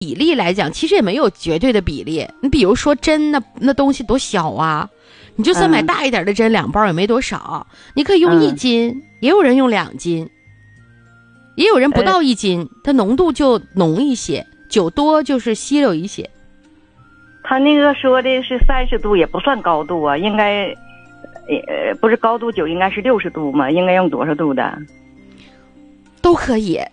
比例来讲，其实也没有绝对的比例。你比如说针，那东西多小啊，你就算买大一点的针，2包也没多少。你可以用1斤，也有人用2斤，也有人不到1斤，它浓度就浓一些，酒多就是稀溜一些。 他那个说的是30度，也不算高度啊，应该不是高度酒，应该是60度嘛，应该用多少度的？ 都可以。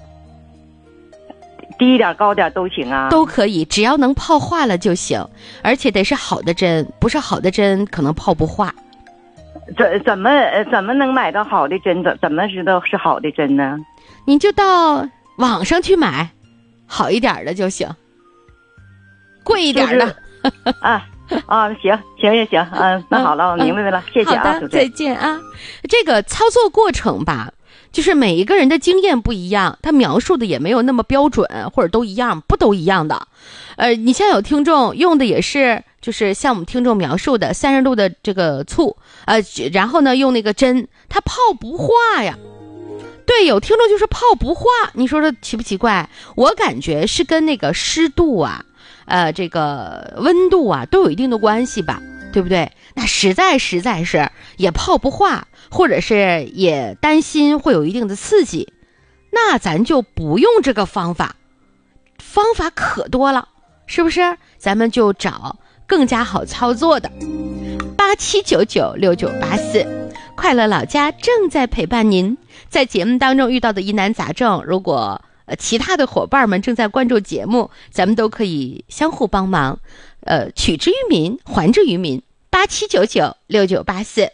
低一点高点都行啊， 都可以，只要能泡化了就行，而且得是好的针，不是好的针可能泡不化。 怎么能买到好的针？怎么知道是好的针呢？ 你就到网上去买，好一点的就行，贵一点的。 行，那好了，我明白了，谢谢啊， 好的，再见啊。这个操作过程吧。就是每一个人的经验不一样，他描述的也没有那么标准，或者都一样，不都一样的。你像有听众用的也是，就是像我们听众描述的30度的这个醋，然后呢用那个针，它泡不化呀。对，有听众就是泡不化，你说这奇不奇怪？我感觉是跟那个湿度啊，这个温度啊都有一定的关系吧，对不对？那实在是也泡不化。或者是也担心会有一定的刺激，那咱就不用这个方法，方法可多了，是不是？咱们就找更加好操作的。87996984，快乐老家正在陪伴您。在节目当中遇到的疑难杂症，如果其他的伙伴们正在关注节目，咱们都可以相互帮忙，取之于民，还之于民。87996984。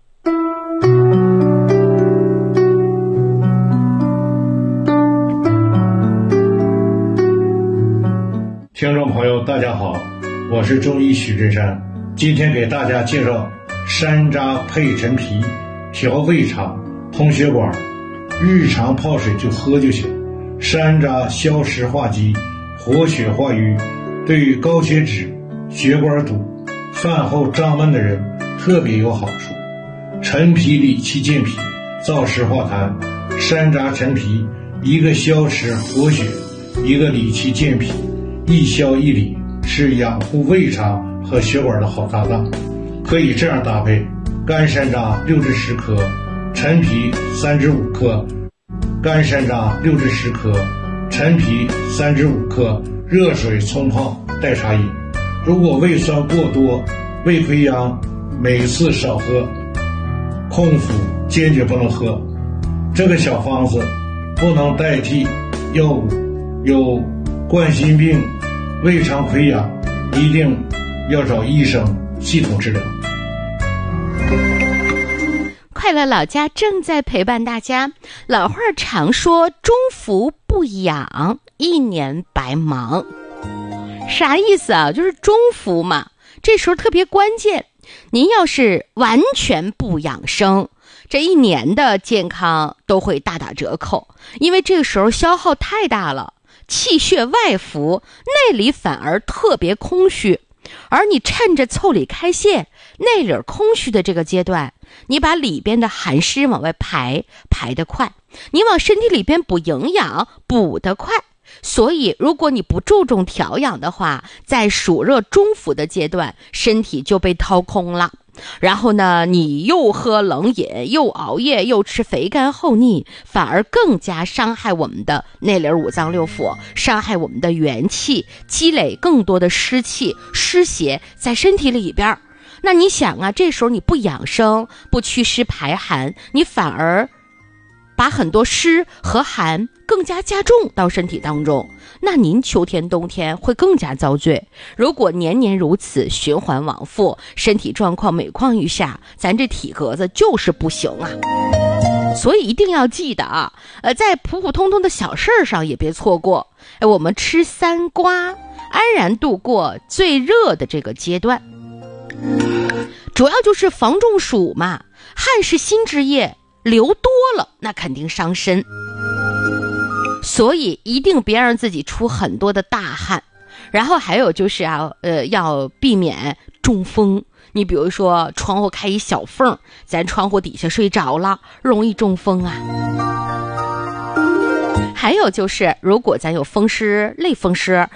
听众朋友大家好，我是中医许振山，今天给大家介绍山楂配陈皮，调胃肠通血管，日常泡水就喝就行。山楂消食化积，活血化瘀，对于高血脂、血管堵、饭后胀闷的人特别有好处。陈皮理气健脾，燥湿化痰。山楂陈皮，一个消食活血，一个理气健脾，一消一理，是养护胃肠和血管的好搭档。可以这样搭配：干山楂6至10克，陈皮3至5克。干山楂6至10克，陈皮3至5克，热水冲泡代茶饮。如果胃酸过多、胃溃疡，每次少喝，空腹坚决不能喝。这个小方子不能代替药物，有冠心病、胃肠溃疡，一定要找医生系统治疗。 快乐老家正在陪伴大家。老话常说，中服不养，1年白忙。啥意思啊？就是中服嘛，这时候特别关键。您要是完全不养生，这1年的健康都会大打折扣，因为这个时候消耗太大了，气血外浮，内里反而特别空虚。而你趁着腠理开泄，内里空虚的这个阶段，你把里边的寒湿往外排得快，你往身体里边补营养补得快。所以如果你不注重调养的话，在暑热中伏的阶段，身体就被掏空了。然后呢，你又喝冷饮，又熬夜，又吃肥甘厚腻，反而更加伤害我们的内里五脏六腑，伤害我们的元气，积累更多的湿气湿邪在身体里边。那你想啊，这时候你不养生，不祛湿排寒，你反而把很多湿和寒更加加重到身体当中，那您秋天冬天会更加遭罪。如果年年如此循环往复，身体状况每况愈下，咱这体格子就是不行啊。所以一定要记得啊，在普普通通的小事上也别错过。我们吃3瓜，安然度过最热的这个阶段。主要就是防中暑嘛，汗是心之液，流多了那肯定伤身，所以一定别让自己出很多的大汗。然后还有就是要避免中风。你比如说窗户开一小缝，咱窗户底下睡着了，容易中风啊。 还有就是，如果咱有风湿、类风湿，